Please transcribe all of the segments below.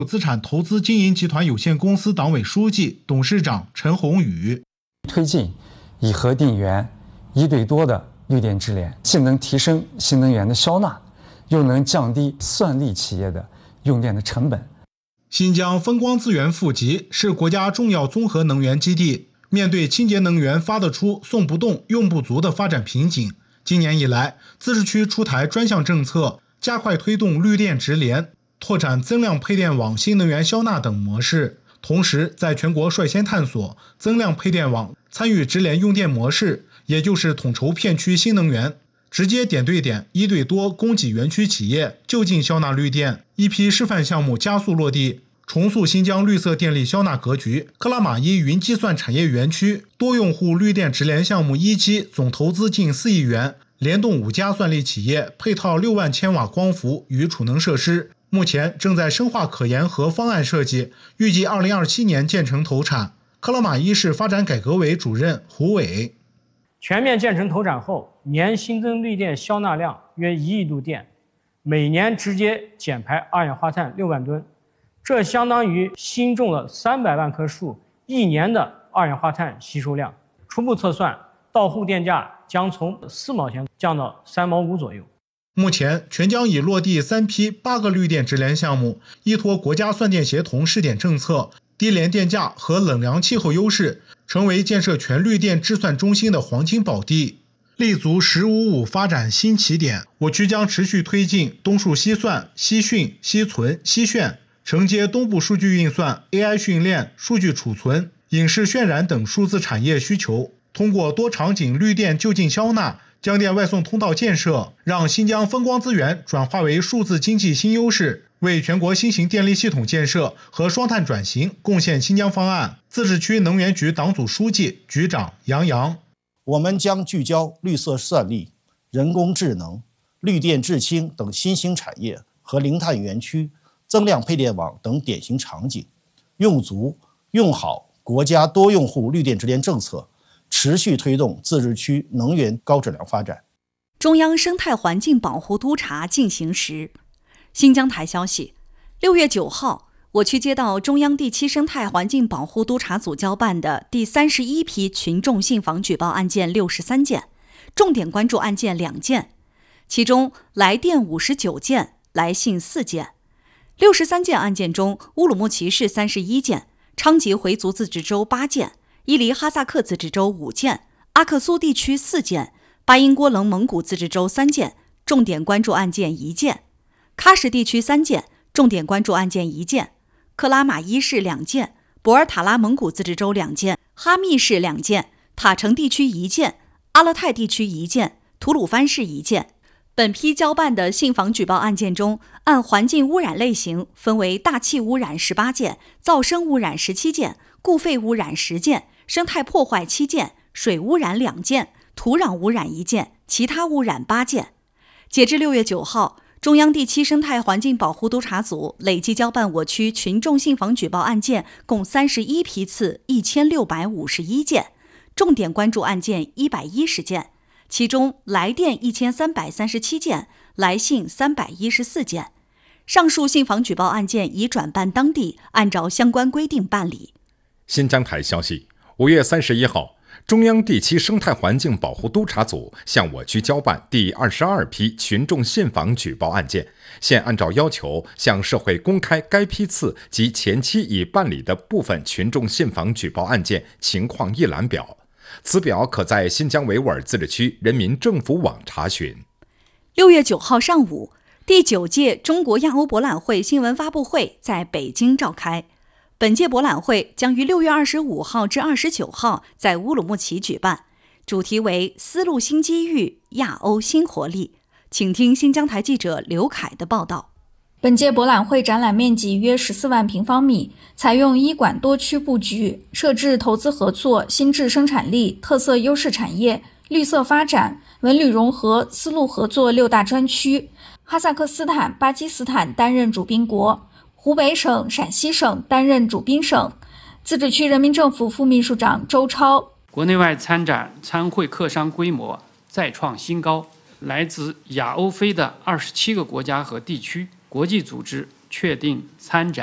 资产投资经营集团有限公司党委书记、董事长陈宏宇。 推进以核定源、一对多的绿电直联，既能提升新能源的消纳，又能降低算力企业的用电的成本。 新疆风光资源富集，是国家重要综合能源基地。面对清洁能源发得出、送不动、用不足的发展瓶颈，今年以来，自治区出台专项政策，加快推动绿电直联，拓展增量配电网、新能源消纳等模式。同时，在全国率先探索增量配电网参与直联用电模式，也就是统筹片区新能源，直接点对点、一对多供给园区企业就近消纳绿电。一批示范项目加速落地，重塑新疆绿色电力消纳格局。克拉玛依云计算产业园区多用户绿电直联项目一期总投资近4亿元，联动5家算力企业，配套6万千瓦光伏与储能设施。目前正在深化可研和方案设计，预计2027年建成投产。克拉玛依市发展改革委主任胡伟： 全面建成投产后，年新增绿电消纳量约1亿度电，每年直接减排二氧化碳6万吨，这相当于新种了300万棵树1年的二氧化碳吸收量。初步测算，到户电价将从4毛钱降到3毛5左右。 目前，全疆已落地3批8个绿电直联项目，依托国家算电协同试点政策、低廉电价和冷凉气候优势，成为建设全绿电制算中心的黄金宝地，立足“1055”发展新起点。我区将持续推进东数西算、西训、西存、西炫，承接东部数据运算、AI 训练、数据储存、影视渲染等数字产业需求，通过多场景绿电就近消纳、江电外送通道建设，让新疆风光资源转化为数字经济新优势，为全国新型电力系统建设和双碳转型贡献新疆方案。自治区能源局党组书记、局长杨洋： 我们将聚焦绿色算力、人工智能、绿电制氢等新兴产业和零碳园区、增量配电网等典型场景，用足用好国家多用户绿电直联政策，持续推动自治区能源高质量发展。 中央生态环境保护督查进行时。新疆台消息，6月9号，我区接到中央第7生态环境保护督查组交办的第31批群众信访举报案件63件，重点关注案件2件，其中来电59件，来信4件。63件案件中，乌鲁木齐市31件，昌吉回族自治州8件，伊犁哈萨克自治州5件，阿克苏地区4件，巴音郭楞蒙古自治州3件，重点关注案件1件。喀什地区3件，重点关注案件1件；克拉玛依市2件，博尔塔拉蒙古自治州2件，哈密市2件，塔城地区1件，阿勒泰地区1件，吐鲁番市1件。本批交办的信访举报案件中，按环境污染类型分为大气污染18件，噪声污染17件，固废污染10件，生态破坏7件，水污染2件，土壤污染1件，其他污染8件。截至6月9号，中央第7生态环境保护督查组累计交办我区群众信访举报案件共31批次1651件，重点关注案件110件，其中来电1337件，来信314件。上述信访举报案件已转办当地，按照相关规定办理。 新疆台消息，5月31号，中央第7生态环境保护督查组向我区交办第22批群众信访举报案件，现按照要求向社会公开该批次及前期已办理的部分群众信访举报案件情况一览表。此表可在新疆维吾尔自治区人民政府网查询。 6月9号上午，第9届中国亚欧博览会新闻发布会在北京召开。本届博览会将于6月25号至29号在乌鲁木齐举办，主题为丝路新机遇，亚欧新活力。请听新疆台记者刘凯的报道。 本届博览会展览面积约14万平方米，采用一馆多区布局，设置投资合作、新质生产力、特色优势产业、绿色发展、文旅融合、丝路合作6大专区。哈萨克斯坦、巴基斯坦担任主宾国，湖北省、陕西省担任主宾省。自治区人民政府副秘书长周超： 国内外参展参会客商规模再创新高，来自亚欧非的27个国家和地区，国际组织确定参展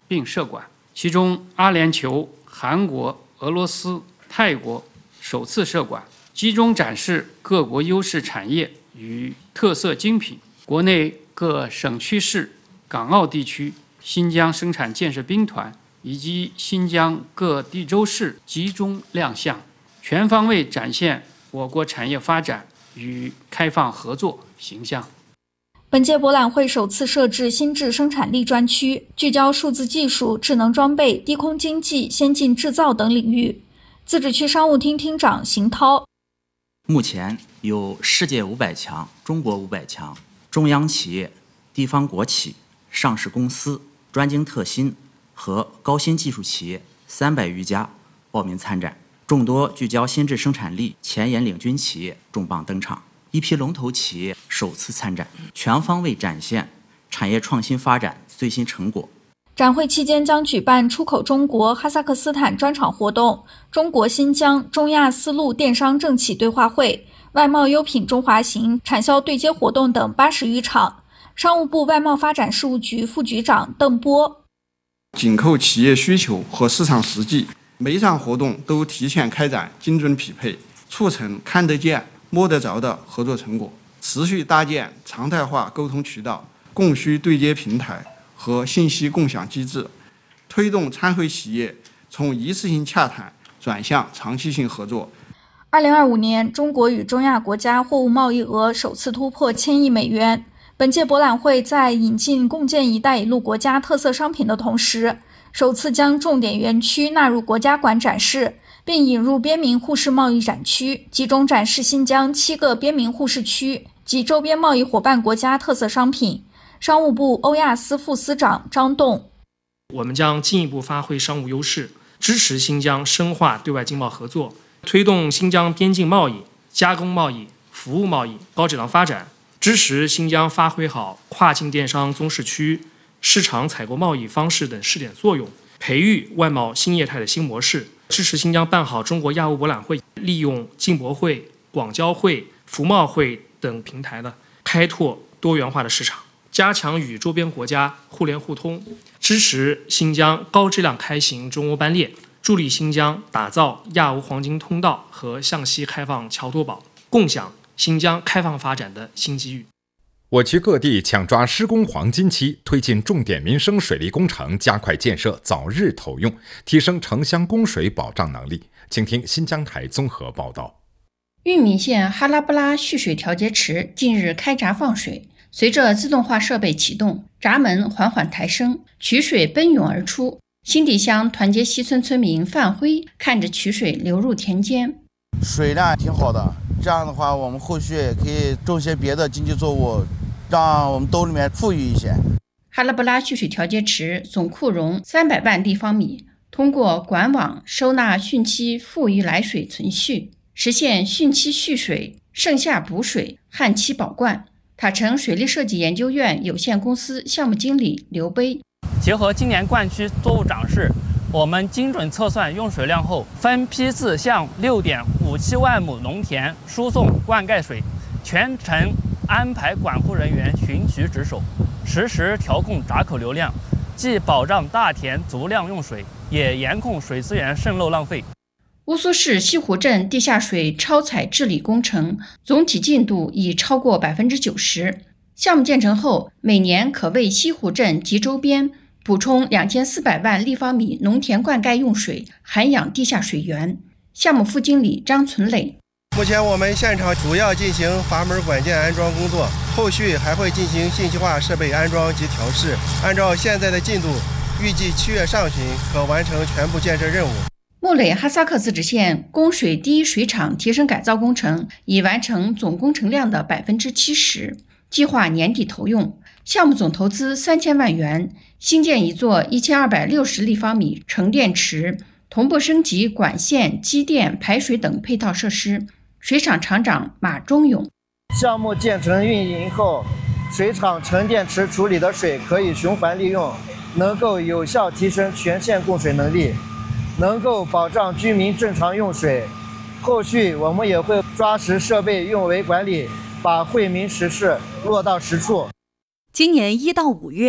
并设馆，其中阿联酋、韩国、俄罗斯、泰国首次设馆，集中展示各国优势产业与特色精品。国内各省区市、港澳地区、新疆生产建设兵团以及新疆各地州市集中亮相，全方位展现我国产业发展与开放合作形象。 本届博览会首次设置新质生产力专区，聚焦数字技术、智能装备、低空经济、先进制造等领域。自治区商务厅厅长邢涛： 目前有世界500强、中国500强、中央企业、地方国企、上市公司、专精特新和高新技术企业300余家报名参展，众多聚焦新质生产力前沿领军企业重磅登场，一批龙头企业首次参展，全方位展现产业创新发展最新成果。 展会期间将举办出口中国哈萨克斯坦专场活动、中国新疆中亚丝路电商政企对话会、外贸优品中华行产销对接活动等80余场。商务部外贸发展事务局副局长邓波： 紧扣企业需求和市场实际，每一场活动都提前开展精准匹配，促成看得见摸得着的合作成果，持续搭建常态化沟通渠道、供需对接平台和信息共享机制，推动参会企业从一次性洽谈转向长期性合作。 2025年，中国与中亚国家货物贸易额首次突破1000亿美元。本届博览会在引进共建“一带一路”国家特色商品的同时，首次将重点园区纳入国家馆展示，并引入边民互市贸易展区，集中展示新疆7个边民互市区及周边贸易伙伴国家特色商品。商务部欧亚司副司长张栋： 我们将进一步发挥商务优势，支持新疆深化对外经贸合作，推动新疆边境贸易、加工贸易、服务贸易高质量发展，支持新疆发挥好跨境电商综市区、市场采购贸易方式等试点作用，培育外贸新业态的新模式，支持新疆办好中国亚欧博览会，利用进博会、广交会、服贸会等平台的开拓多元化的市场，加强与周边国家互联互通，支持新疆高质量开行中欧班列，助力新疆打造亚欧黄金通道和向西开放桥头堡，共享新疆开放发展的新机遇。 我区各地抢抓施工黄金期，推进重点民生水利工程加快建设早日投用，提升城乡供水保障能力。请听新疆台综合报道。 玉米县哈拉布拉蓄水调节池近日开闸放水，随着自动化设备启动，闸门缓缓抬升，渠水奔涌而出。新地乡团结西村村民范辉看着渠水流入田间， 水量挺好的，这样的话我们后续也可以种些别的经济作物，让我们兜里面富裕一些。 哈拉布拉蓄水调节池总库容300万立方米，通过管网收纳汛期富余来水存蓄，实现汛期蓄水、盛夏补水、旱期保灌。塔城水利设计研究院有限公司项目经理刘碑： 结合今年灌区作物长势，我们精准测算用水量后，分批次向6.57万亩农田输送灌溉水，全程安排管护人员巡渠值守，实时调控闸口流量，既保障大田足量用水，也严控水资源渗漏浪费。 乌苏市西湖镇地下水超采治理工程总体进度已超过90%，项目建成后，每年可为西湖镇及周边补充2400万立方米农田灌溉用水，涵养地下水源。项目副经理张存磊： 目前我们现场主要进行阀门管件安装工作，后续还会进行信息化设备安装及调试。按照现在的进度，预计7月上旬可完成全部建设任务。 木垒哈萨克自治县供水第一水厂提升改造工程已完成总工程量的70%，计划年底投用。项目总投资3000万元，兴建一座1260立方米沉淀池，同步升级管线、机电、排水等配套设施。水厂厂长马忠勇： 项目建成运营后，水厂沉淀池处理的水可以循环利用，能够有效提升全县供水能力，能够保障居民正常用水。后续我们也会抓实设备用维管理，把惠民实事落到实处。 今年1到5月，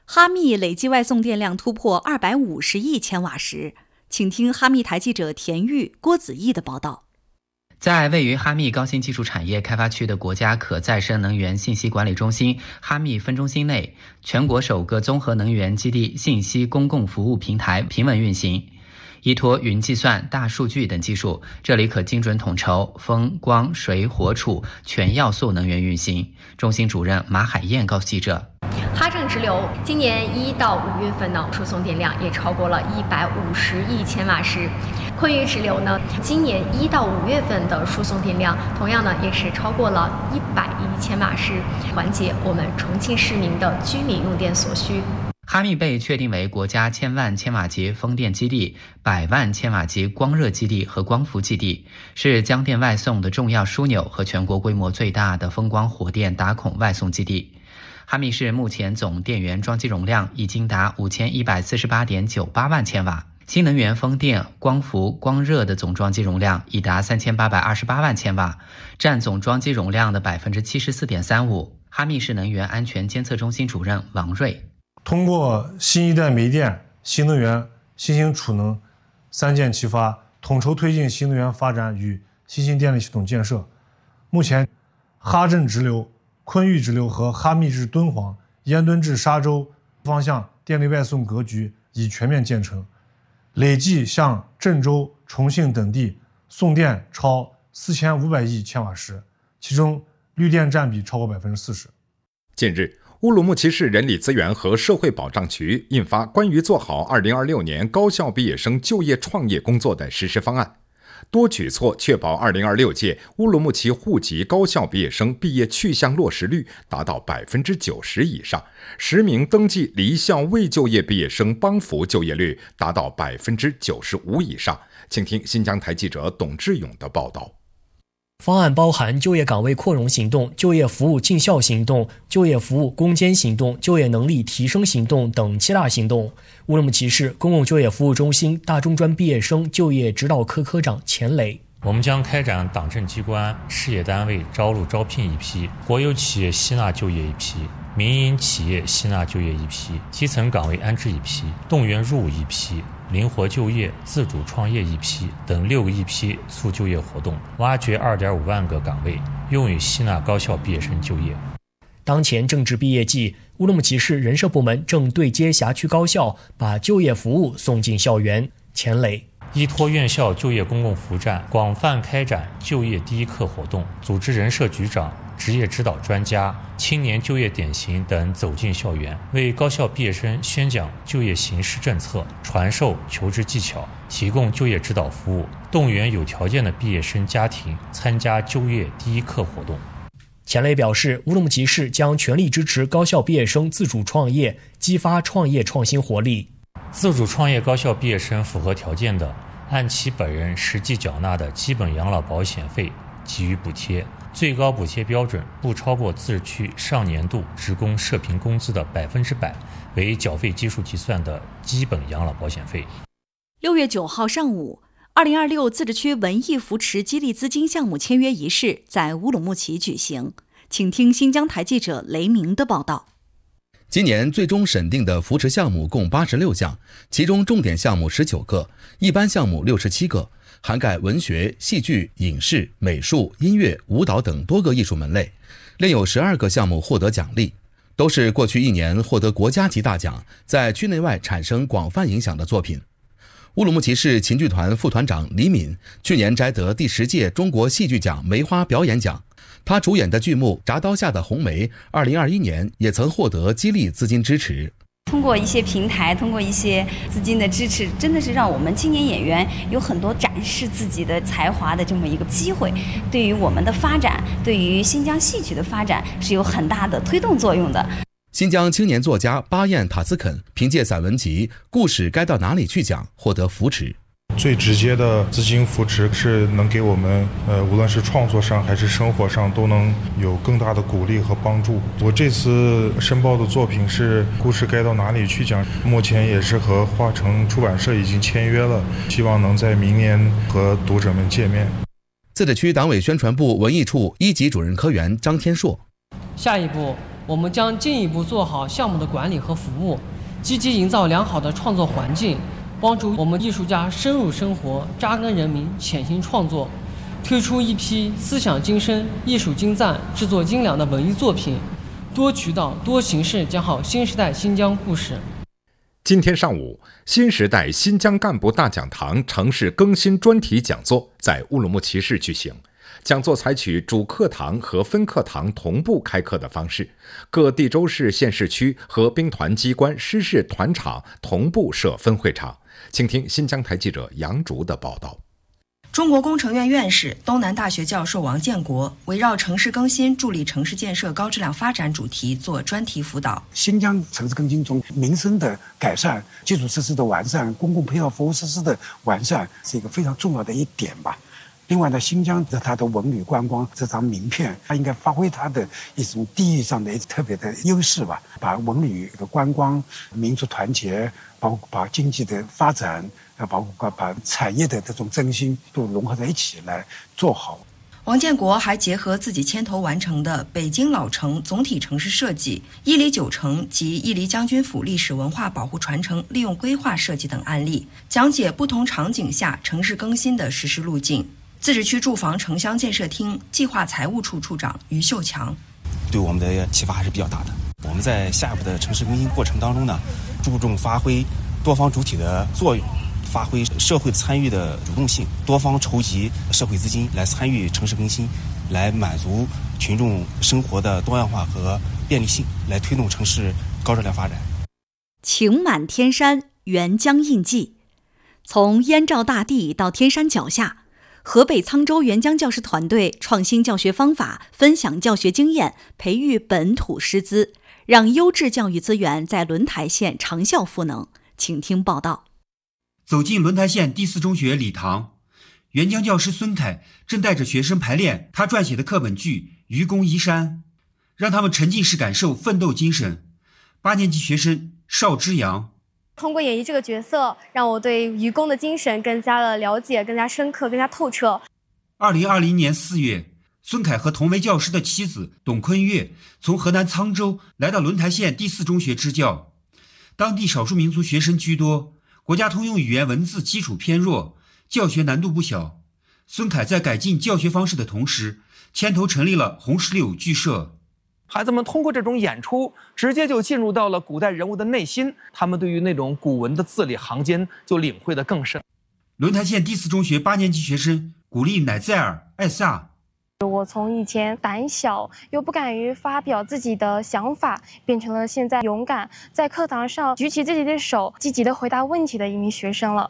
哈密累计外送电量突破250亿千瓦时。请听哈密台记者田玉、郭子毅的报道。 在位于哈密高新技术产业开发区的国家可再生能源信息管理中心哈密分中心内，全国首个综合能源基地信息公共服务平台平稳运行。依托云计算、大数据等技术，这里可精准统筹风、光、水、火、储全要素能源运行。中心主任马海燕告诉记者， 哈正直流今年1到5月份呢，输送电量也超过了150亿千瓦时。昆玉直流呢，今年1到5月份的输送电量同样呢也是超过了100亿千瓦时，缓解我们重庆市民的居民用电所需。 哈密被确定为国家1000万千瓦级风电基地、100万千瓦级光热基地和光伏基地，是江电外送的重要枢纽和全国规模最大的风光火电打孔外送基地。哈密市目前总电源装机容量已经达5148.98万千瓦，新能源风电、光伏、光热的总装机容量已达3828万千瓦，占总装机容量的74.35%。哈密市能源安全监测中心主任王瑞。 通过新一代煤电、新能源、新型储能三箭齐发，统筹推进新能源发展与新兴电力系统建设。目前，哈镇直流、昆玉直流和哈密至敦煌、烟墩至沙洲方向电力外送格局已全面建成，累计向郑州、重庆等地送电超4500亿千瓦时，其中绿电占比超过40%。 近日，乌鲁木齐市人力资源和社会保障局印发关于做好2026年高校毕业生就业创业工作的实施方案，多举措确保2026届乌鲁木齐户籍高校毕业生毕业去向落实率达到90%以上，10名登记离校未就业毕业生帮扶就业率达到95%以上。请听新疆台记者董志勇的报道。 方案包含就业岗位扩容行动、就业服务进校行动、就业服务攻坚行动、就业能力提升行动等7大行动。乌鲁木齐市公共就业服务中心大中专毕业生就业指导科科长钱磊。 我们将开展党政机关、事业单位招录招聘一批，国有企业吸纳就业一批，民营企业吸纳就业一批，基层岗位安置一批，动员入伍一批，灵活就业、自主创业一批等6个一批促就业活动，挖掘2.5万个岗位，用于吸纳高校毕业生就业。 当前正值毕业季，乌鲁木齐市人社部门正对接辖区高校，把就业服务送进校园。钱磊。 依托院校就业公共服务站，广泛开展就业第一课活动，组织人社局长、职业指导专家、青年就业典型等走进校园，为高校毕业生宣讲就业形势政策，传授求职技巧，提供就业指导服务，动员有条件的毕业生家庭参加就业第一课活动。 钱磊表示，乌鲁木齐市将全力支持高校毕业生自主创业，激发创业创新活力。 自主创业高校毕业生符合条件的，按其本人实际缴纳的基本养老保险费给予补贴，最高补贴标准不超过自治区上年度职工社平工资的100%，为缴费基数计算的基本养老保险费。 6月9号上午，2026自治区文艺扶持激励资金项目签约仪式在乌鲁木齐举行。请听新疆台记者雷鸣的报道。 今年最终审定的扶持项目共86项，其中重点项目19个，一般项目67个，涵盖文学、戏剧、影视、美术、音乐、舞蹈等多个艺术门类，另有12个项目获得奖励，都是过去1年获得国家级大奖，在区内外产生广泛影响的作品。乌鲁木齐市秦剧团副团长李敏去年摘得第10届中国戏剧奖梅花表演奖，他主演的剧目《铡刀下的红梅》2021年也曾获得激励资金支持。 通过一些平台，通过一些资金的支持，真的是让我们青年演员有很多展示自己的才华的这么一个机会，对于我们的发展，对于新疆戏曲的发展是有很大的推动作用的。 新疆青年作家巴彦塔斯肯凭借散文集《故事该到哪里去讲》获得扶持。 最直接的资金扶持是能给我们无论是创作上还是生活上都能有更大的鼓励和帮助。我这次申报的作品是《故事该到哪里去讲》，目前也是和华城出版社已经签约了，希望能在明年和读者们见面。 自治区党委宣传部文艺处1级主任科员张天硕， 下一步我们将进一步做好项目的管理和服务，积极营造良好的创作环境，帮助我们艺术家深入生活、扎根人民、潜心创作，推出一批思想精深、艺术精湛、制作精良的文艺作品，多渠道、多形式讲好新时代新疆故事。 今天上午，新时代新疆干部大讲堂城市更新专题讲座在乌鲁木齐市举行。讲座采取主课堂和分课堂同步开课的方式，各地州市、县市区和兵团机关、师事团场同步设分会场。请听新疆台记者杨竹的报道。 中国工程院院士、东南大学教授王建国围绕城市更新、助力城市建设高质量发展主题做专题辅导。 新疆城市更新中，民生的改善、基础设施的完善、公共配套服务设施的完善是一个非常重要的一点吧。另外呢，新疆的它的文旅观光这张名片，它应该发挥它的一种地域上的特别的优势吧，把文旅的观光、民族团结，包括把经济的发展，包括把产业的这种振兴都融合在一起来做好。 王建国还结合自己牵头完成的北京老城总体城市设计、伊犁旧城及伊犁将军府历史文化保护传承利用规划设计等案例，讲解不同场景下城市更新的实施路径。自治区住房城乡建设厅计划财务处处长于秀强， 对我们的启发还是比较大的。我们在下一步的城市更新过程当中呢，注重发挥多方主体的作用，发挥社会参与的主动性，多方筹集社会资金来参与城市更新，来满足群众生活的多样化和便利性，来推动城市高质量发展。 晴满天山，沅江印记。从燕赵大地到天山脚下，河北沧州沅江教师团队创新教学方法，分享教学经验，培育本土师资，让优质教育资源在轮台县长效赋能。请听报道。 走进轮台县第4中学礼堂，沅江教师孙凯正带着学生排练他撰写的课本剧《愚公移山》，让他们沉浸式感受奋斗精神。8年级学生邵之阳， 通过演绎这个角色，让我对愚公的精神更加的了解，更加深刻，更加透彻。 2020年4月，孙凯和同为教师的妻子董坤月从河南沧州来到轮台县第4中学支教。当地少数民族学生居多，国家通用语言文字基础偏弱，教学难度不小。孙凯在改进教学方式的同时，牵头成立了红石榴剧社。 孩子们通过这种演出，直接就进入到了古代人物的内心，他们对于那种古文的字里行间就领会得更深。 轮台县第4中学8年级学生古丽乃在尔艾萨， 我从以前胆小又不敢于发表自己的想法，变成了现在勇敢在课堂上举起自己的手，积极地回答问题的一名学生了。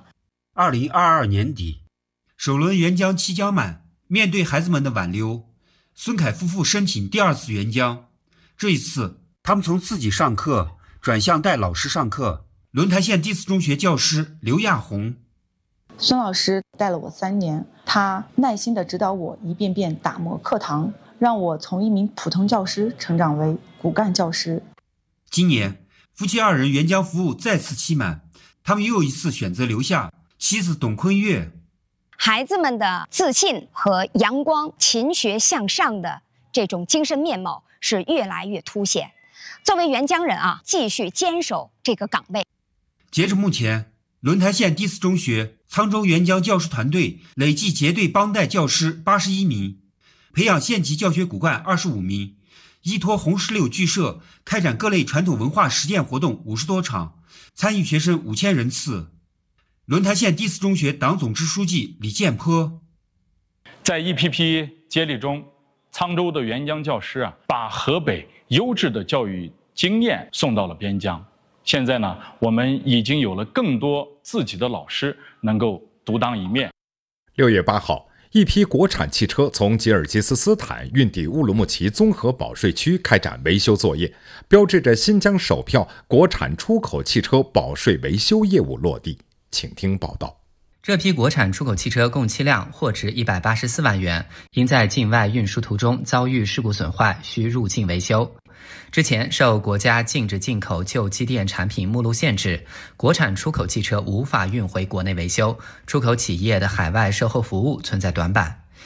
2022年底，首轮沅江七江满，面对孩子们的挽留，孙凯夫妇申请第2次沅江。这一次，他们从自己上课转向带老师上课。轮台县第4中学教师刘亚红， 孙老师带了我3年，他耐心地指导我一遍遍打磨课堂，让我从一名普通教师成长为骨干教师。 今年，夫妻2人沅江服务再次期满，他们又一次选择留下。妻子董坤月， 孩子们的自信和阳光、勤学向上的这种精神面貌是越来越凸显。作为沅江人继续坚守这个岗位。 截至目前，轮台县第4中学沧州沅江教师团队累计结对帮带教师81名，培养县级教学骨干25名，依托红石榴剧社开展各类传统文化实践活动50多场，参与学生5000人次。轮台县第4中学党总支书记李建坡， 在一批批接力中，沧州的沅江教师把河北优质的教育经验送到了边疆。现在呢，我们已经有了更多自己的老师能够独当一面。 6月8号，一批国产汽车从吉尔吉斯斯坦运抵乌鲁木齐综合保税区开展维修作业，标志着新疆首票国产出口汽车保税维修业务落地。请听报道。 这批国产出口汽车共7辆，货值184万元，因在境外运输途中遭遇事故损坏，需入境维修。之前受国家禁止进口旧机电产品目录限制，国产出口汽车无法运回国内维修，出口企业的海外售后服务存在短板。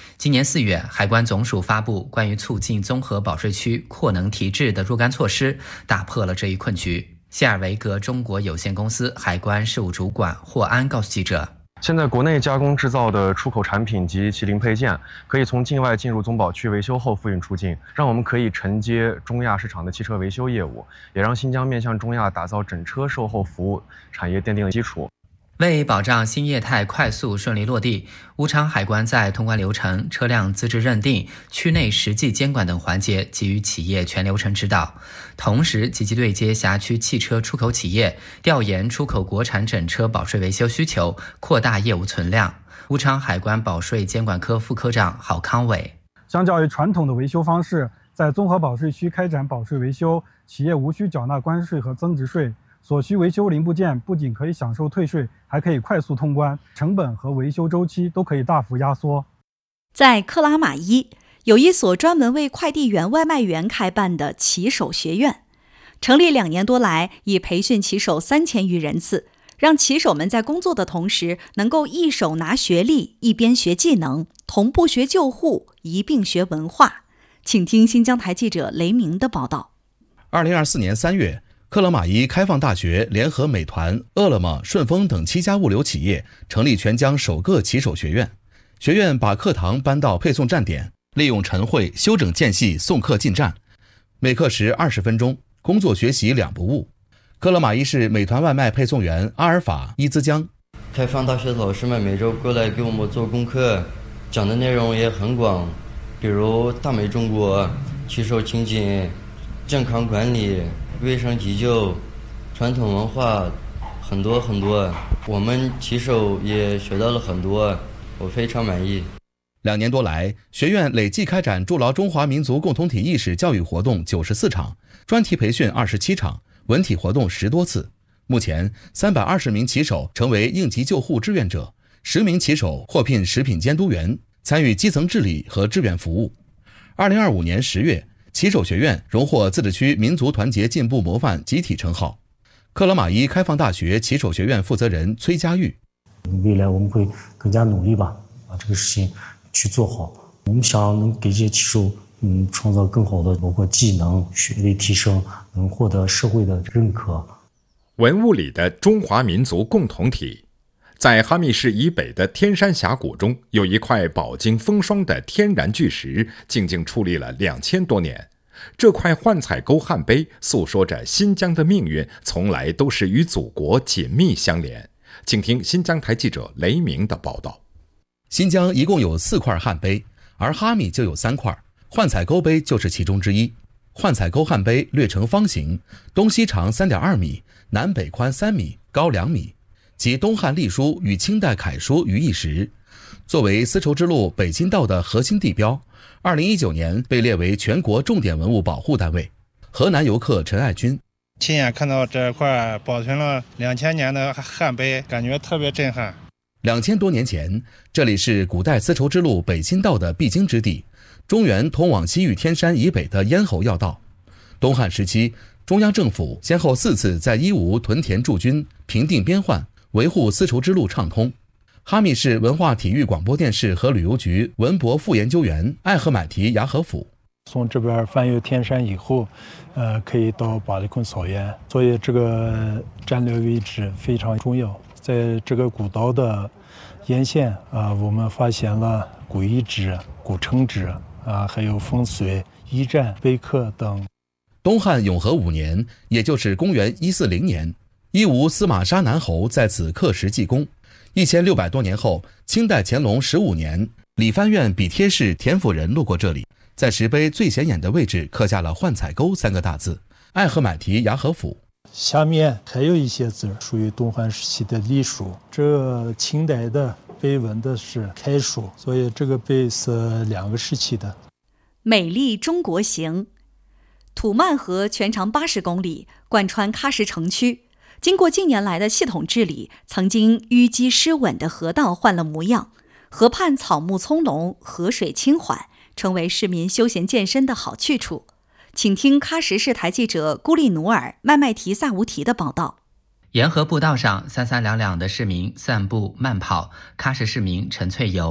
今年4月，海关总署发布关于促进综合保税区扩能提质的若干措施，打破了这一困局。谢尔维格中国有限公司海关事务主管霍安告诉记者， 现在国内加工制造的出口产品及其零配件可以从境外进入总保区维修后复运出境，让我们可以承接中亚市场的汽车维修业务，也让新疆面向中亚打造整车售后服务产业奠定了基础。 为保障新业态快速顺利落地，武昌海关在通关流程、车辆资质认定、区内实际监管等环节给予企业全流程指导，同时积极对接辖区汽车出口企业，调研出口国产整车保税维修需求，扩大业务存量。武昌海关保税监管科副科长郝康伟， 相较于传统的维修方式，在综合保税区开展保税维修，企业无需缴纳关税和增值税，所需维修零部件不仅可以享受退税，还可以快速通关，成本和维修周期都可以大幅压缩。 在克拉玛依，有一所专门为快递员、外卖员开办的骑手学院，成立2年多来，已培训骑手3000余人次，让骑手们在工作的同时，能够一手拿学历，一边学技能，同步学救护，一并学文化。请听新疆台记者雷鸣的报道。 2024年3月，克拉玛依开放大学联合美团、饿了么、顺丰等7家物流企业，成立全疆首个骑手学院。学院把课堂搬到配送站点，利用晨会修整间隙送客进站，每课时20分钟，工作学习2不误。克拉玛依市美团外卖配送员阿尔法伊兹江， 开放大学的老师们每周过来给我们做功课，讲的内容也很广，比如大美中国、骑手情景、健康管理、卫生急救、传统文化，很多很多，我们骑手也学到了很多，我非常满意。 2年多来，学院累计开展筑牢中华民族共同体意识教育活动94场，专题培训27场，文体活动10多次。目前320名骑手成为应急救护志愿者，10名骑手获聘食品监督员，参与基层治理和志愿服务。2025年10月，骑手学院荣获自治区民族团结进步模范集体称号。克拉玛依开放大学骑手学院负责人崔佳玉， 未来我们会更加努力吧，把这个事情去做好。我们想能给这些骑手创造更好的包括技能、学历提升，能获得社会的认可。 文物里的中华民族共同体。在哈密市以北的天山峡谷中，有一块饱经风霜的天然巨石，静静矗立了2000多年。这块幻彩沟汉碑诉说着新疆的命运从来都是与祖国紧密相连。请听新疆台记者雷鸣的报道。 新疆一共有4块汉碑，而哈密就有3块，幻彩沟碑就是其中之一。幻彩沟汉碑略呈方形，东西长3.2米，南北宽3米，高2米，集东汉隶书与清代楷书于一时。作为丝绸之路北京道的核心地标，2019年被列为全国重点文物保护单位。河南游客陈爱军， 亲眼看到这块保存了2000年的汉碑，感觉特别震撼。 2000多年前，这里是古代丝绸之路北京道的必经之地，中原通往西域天山以北的咽喉要道。东汉时期，中央政府先后4次在伊吾屯田驻军，平定边患，维护丝绸之路畅通。哈密市文化体育广播电视和旅游局文博副研究员艾赫买提雅和甫， 从这边翻越天山以后，可以到巴里坤草原，所以这个战略位置非常重要。在这个古道的沿线我们发现了古遗址、古城址还有风水、驿站、碑刻等。 东汉永和5年，也就是公元140年，伊吾司马沙南侯在此刻石记功。1600多年后，清代乾隆15年，理藩院笔帖使田辅仁路过这里，在石碑最显眼的位置刻下了幻彩沟3个大字。艾赫买提雅和甫， 下面还有一些字属于东汉时期的隶书，这清代的碑文的是楷书，所以这个碑是2个时期的。 美丽中国行，土曼河全长80公里，贯穿喀什城区。经过近年来的系统治理，曾经淤积湿稳的河道换了模样，河畔草木葱茏，河水清缓，成为市民休闲健身的好去处。请听喀什市台记者孤立努尔、麦麦提萨乌提的报道。 沿河步道上三三两两的市民散步慢跑，喀什市民陈翠游。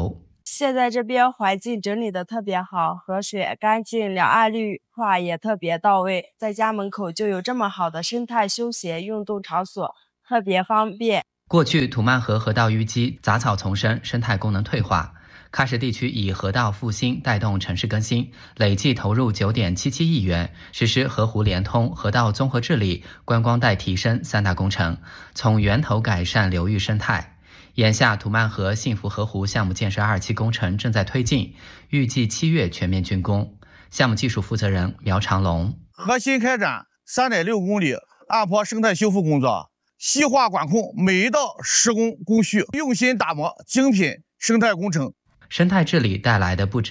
现在这边环境整理的特别好，河水干净，两岸绿化也特别到位，在家门口就有这么好的生态休闲运动场所，特别方便。 过去土曼河河道淤积，杂草丛生，生态功能退化。喀什地区以河道复兴带动城市更新，累计投入9.77亿元，实施河湖联通、河道综合治理、观光带提升3大工程，从源头改善流域生态。眼下土曼河幸福河湖项目建设2期工程正在推进，预计7月全面竣工。项目技术负责人苗长龙： 核心开展3.6公里岸坡生态修复工作，细化管控每一道施工工序，用心打磨精品生态工程。 生态治理带来的不止